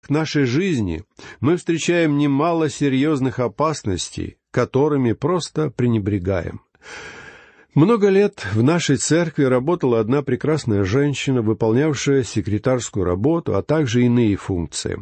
к нашей жизни мы встречаем немало серьезных опасностей, которыми просто пренебрегаем. Много лет в нашей церкви работала одна прекрасная женщина, выполнявшая секретарскую работу, а также иные функции.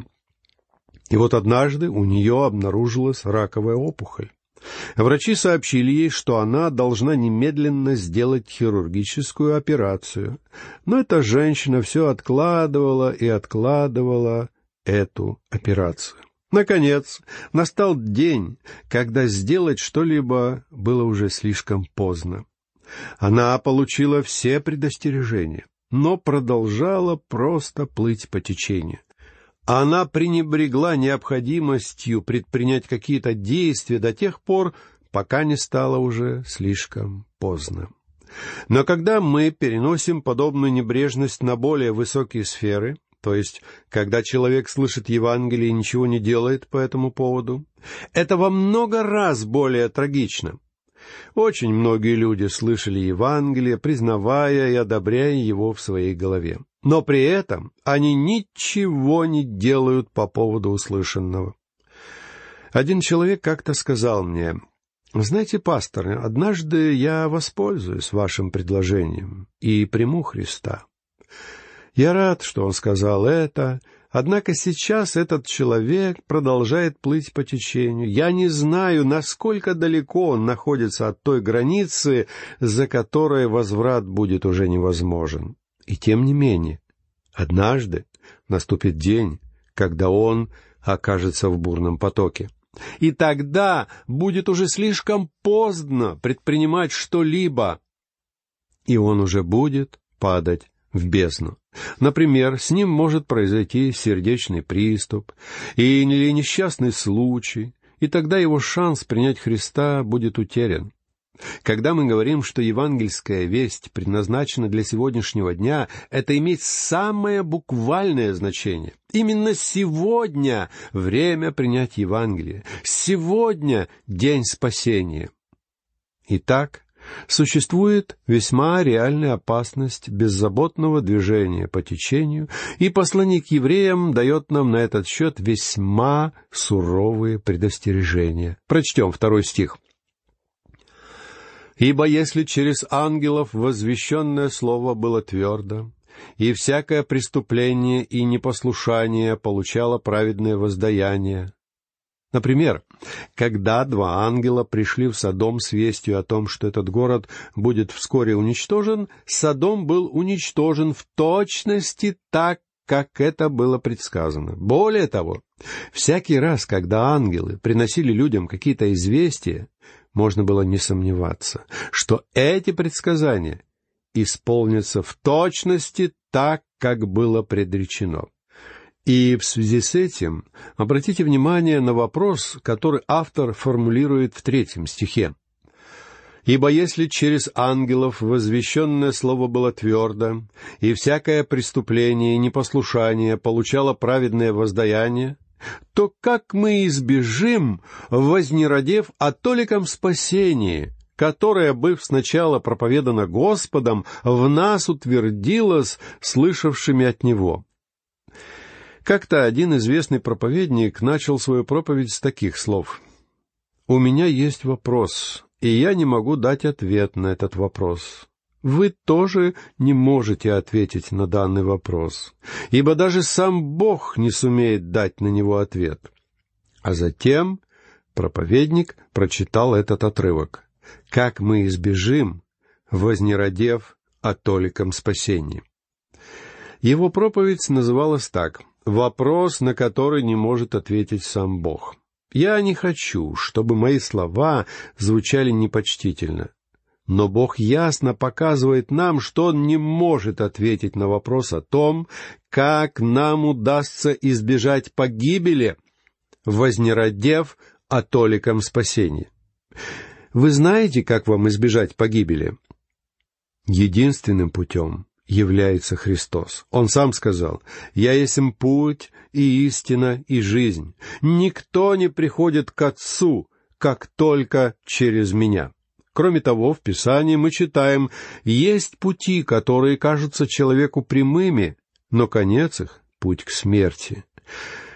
И вот однажды у нее обнаружилась раковая опухоль. Врачи сообщили ей, что она должна немедленно сделать хирургическую операцию. Но эта женщина все откладывала и откладывала эту операцию. Наконец, настал день, когда сделать что-либо было уже слишком поздно. Она получила все предостережения, но продолжала просто плыть по течению. Она пренебрегла необходимостью предпринять какие-то действия до тех пор, пока не стало уже слишком поздно. Но когда мы переносим подобную небрежность на более высокие сферы, то есть когда человек слышит Евангелие и ничего не делает по этому поводу, это во много раз более трагично. Очень многие люди слышали Евангелие, признавая и одобряя его в своей голове. Но при этом они ничего не делают по поводу услышанного. Один человек как-то сказал мне: «Знаете, пастор, однажды я воспользуюсь вашим предложением и приму Христа». Я рад, что он сказал это, однако сейчас этот человек продолжает плыть по течению. Я не знаю, насколько далеко он находится от той границы, за которой возврат будет уже невозможен. И тем не менее, однажды наступит день, когда он окажется в бурном потоке. И тогда будет уже слишком поздно предпринимать что-либо, и он уже будет падать в бездну. Например, с ним может произойти сердечный приступ или несчастный случай, и тогда его шанс принять Христа будет утерян. Когда мы говорим, что евангельская весть предназначена для сегодняшнего дня, это имеет самое буквальное значение. Именно сегодня время принять Евангелие. Сегодня день спасения. Итак, существует весьма реальная опасность беззаботного движения по течению, и посланник евреям дает нам на этот счет весьма суровые предостережения. Прочтем 2 стих. «Ибо если через ангелов возвещенное слово было твердо, и всякое преступление и непослушание получало праведное воздаяние». Например, когда 2 ангела пришли в Содом с вестью о том, что этот город будет вскоре уничтожен, Содом был уничтожен в точности так, как это было предсказано. Более того, всякий раз, когда ангелы приносили людям какие-то известия, можно было не сомневаться, что эти предсказания исполнятся в точности так, как было предречено. И в связи с этим обратите внимание на вопрос, который автор формулирует в 3 стихе. «Ибо если через ангелов возвещенное слово было твердо, и всякое преступление и непослушание получало праведное воздаяние, то как мы избежим, вознеродев о толиком спасении, которое, быв сначала проповедано Господом, в нас утвердилось слышавшими от Него». Как-то один известный проповедник начал свою проповедь с таких слов: «У меня есть вопрос, и я не могу дать ответ на этот вопрос. Вы тоже не можете ответить на данный вопрос, ибо даже сам Бог не сумеет дать на него ответ». А затем проповедник прочитал этот отрывок: «Как мы избежим, вознеродев о толиком спасении». Его проповедь называлась так: «Вопрос, на который не может ответить сам Бог». Я не хочу, чтобы мои слова звучали непочтительно, но Бог ясно показывает нам, что Он не может ответить на вопрос о том, как нам удастся избежать погибели, вознеродев о толиком спасении. Вы знаете, как вам избежать погибели? Единственным путем является Христос. Он сам сказал: «Я есмь путь и истина и жизнь. Никто не приходит к Отцу, как только через Меня». Кроме того, в Писании мы читаем: «Есть пути, которые кажутся человеку прямыми, но конец их — путь к смерти».